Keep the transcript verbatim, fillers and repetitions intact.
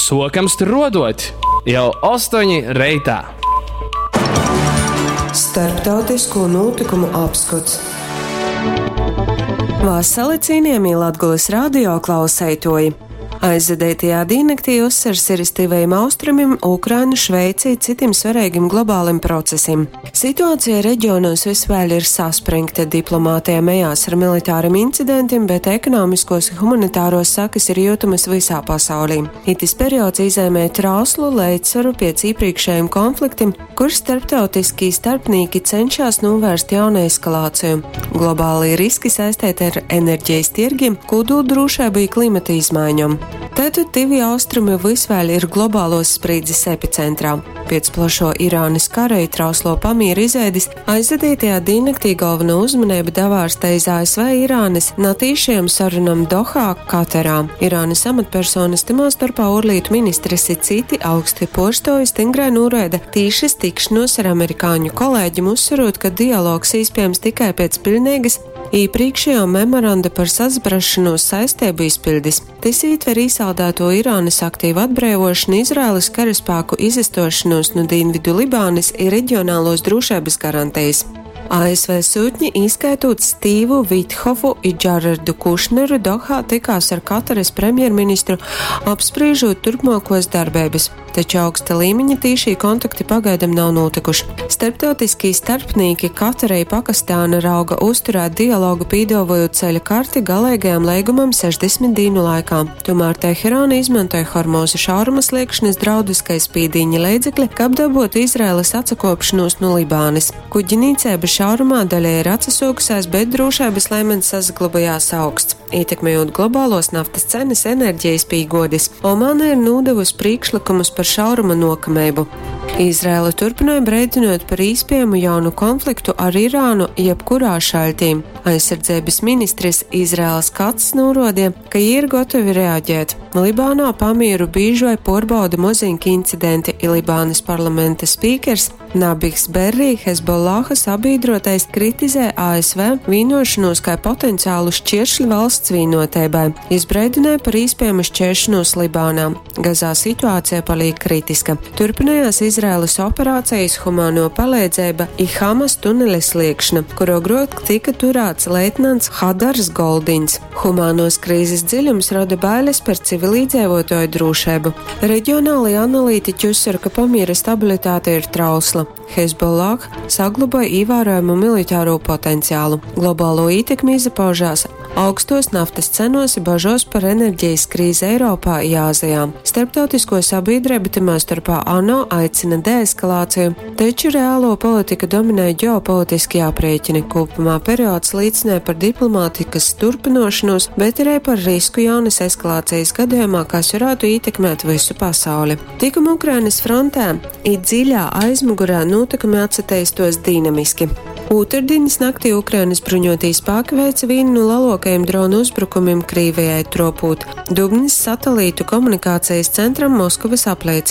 sokams tur rodot jau astoņi reitā. Starptautisko notikumu apskats. Vasali cienījamie Latgulis radio klausētoji. Aizvadētajā dīnaktī uzsvars ir uz tuvajiem austrumiem, Ukrainu, Šveici, citiem svarīgiem globāliem procesiem. Situācija reģionos visvēl ir saspringta, diplomātiem ejās ar militāriem incidentiem, bet ekonomiskos humanitāros sakas ir jūtamas visā pasaulī. Itis periods izēmē trauslu līdzsvaru pēc iepriekšējiem konfliktiem, kur starptautiskie starpnieki cenšas novērst jaunu eskalāciju. Globālie riski saistīti ar enerģijas tirgiem, kodoldrošību un klimata izmaiņām. Tātad divi austrumi visvēl ir globālos sprīdzes epicentrā. Pēc plašo Irānas kara trauslo pamieru izveidis aizvadītajā dīnaktī galveno uzmanību devārsta iz A S V Irānas natīšajam sarunam Dohā, Katarā. Irānas amatpersonas timā starpā orlītu ministres ir citi augsti porstoji stingrai norēda tīšas tikšanos ar amerikāņu kolēģim, uzsverot, ka dialogs iespējams tikai pēc pilnīgas iepriekšējo memoranda par saprašanos saistību izpildis. Tas ietver īsaldēto Irānas aktīvu atbrīvošanu, Izraēlas karaspēku izestošanos no Dienvidu Libānas un reģionālos drošības garantijas. A S V sūtņi, izskaitot Stīvu Vithofu un Džarardu Kušneru, Dohā tikās ar Kataras premjerministru, apspriežot turpmākos darbības. Taču augsta līmeņa tīšī kontakti pagaidam nav notikuši. Starptautiskie starpnieki Katarai Pakistāna rauga uzturēt dialogu, pīdovojot ceļa karti galīgajam līgumam sešdesmit dienu laikā. Tomēr Teherāna izmantoja Hormūza šauruma sliekšņas draudiskais spīdīņa līdzekļi, kā apdabot Izraēlas atsakopšanos no Libānas. Kuģinīcēba šaurumā daļai ir atsasūkusies, bet drošības līmenis saglabājās augsts. Ietekmējot globālos naftas cenas, enerģijas pīgodis, Omāna ir nūdevusi priekšlikumus par šauruma nokamību. Izraēla turpināja brēdinot par iespējamu jaunu konfliktu ar Irānu jebkurā šaļtīm. Aizsardzības ministrs Izraēlas Kats norādīja, ka ir gatavi reaģēt. Libānā pamieru bīžoja porbauda mozīņki incidenti, ir Libānas parlamenta spīkers Nabihs Berri, Hezbollahas sabiedrotais, kritizē A S V vīnošanos kā potenciālu šķiršļu valsts vīnotībai. Izbrēdināja par iespējamu šķēršanos Libānā. Gazā situācija paliek kritiska. Turpinājās Izraēlas operācijas humāno palīdzība i Hamas tuneles liekšana, kuro grot tika turēts leitnants Hadars Goldins. Humānos krīzes dziļums rada bailes par civilīdzīvotāju drošību. Reģionāli analītiķi uzsver, ka pamiera stabilitāte ir trausla. Hezbollah saglabāja ievērojumu militāro potenciālu. Globālo ietekmi izpaužās augstos naftas cenos, bažos par enerģijas krīzi Eiropā un Āzijā. Starptautisko sabiedrību timā starpā ANO aicina deeskalāciju, taču reālo politiku dominē ģeopolitiskie aprēķini. Kopumā periods līdzinē par diplomātikas turpinošanos, bet arī par risku jaunas eskalācijas gadījumā, kas varētu ietekmēt visu pasauli. Tikuma Ukrainas frontē ir dziļā aizmugurā notikumi atsateistos dinamiski. Otrdienas naktī Ukrainas bruņotie spēki veica vienu no lielākajiem dronu uzbrukumiem Krievijai tropūt Dubnis satelītu komunikācijas centram Moskavas aplīci.